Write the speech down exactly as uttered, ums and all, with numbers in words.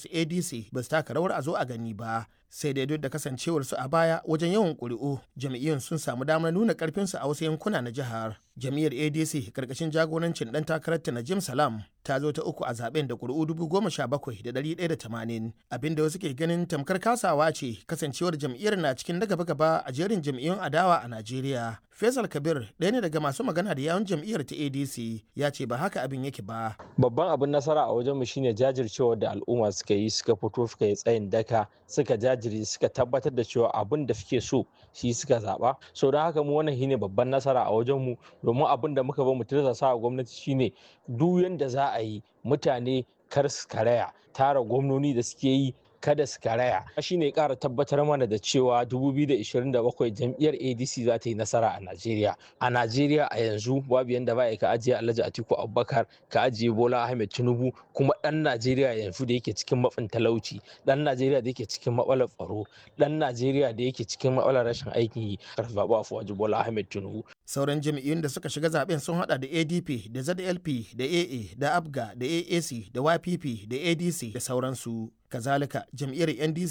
su A D C ba su taka rawar a zo a gani ba, sai dai duk da kasancewarsu a baya wajen yawan ƙuri'u, jam'iyyun sun samu damar nuna ƙarfinsu a wasu yankuna na jihar. Jam'iyyar A D C karkashin jagorancin ɗan takararta Najim Salam ta zo ta uku a zaben da ƙuri'u dubu goma sha bakwai da ɗari ɗaya da tamanin, abinda wasu ke ganin tamkar kasawa ce kasancewar jam'iyyar na cikin na gaba-gaba a jerin jam'iyyun adawa a Najeriya. Faisal Kabir ɗaya ne daga masu magana da yawun jam'iyyar ta A D C ya ce ba haka abin yake ba. Babban abin nasara a wajenmu shine jajircewar da al'umma suka yi, suka fito suka yi tsayin daka, suka jajiri suka tabbatar da cewa abin da suke so shi suka zaba. So don haka mu wannan shine babban nasara a wajenmu, domin abin da muka ba mu tirsasa a gwamnati shine duk yanda za a yi mutane kar su karaya, tara gwamnoni da suke yi kada su karaya. Shi ne ƙara tabbatar mana da cewa dubu biyu da ishirin da bakwai jam'iyyar A D C za ta yi nasara a Najeriya. A Najeriya a yanzu babu yanda ba ka ajiye Alhaji Atiku Abubakar, ka ajiye Bola Ahmed Tinubu, kuma ɗan Najeriya yanzu da yake cikin matsin talauci, ɗan Najeriya da yake cikin matsalar tsaro, ɗan Najeriya da yake cikin matsalar rashin aikin yi, karfafa Afuwaji Bola Ahmed Tinubu. Sauran jam'iyyun da suka shiga zaben sun hada da A D P da Z L P da A A da Abga da A A C da Y P P da A D C da sauransu. Kazalika jam'iyyar N D C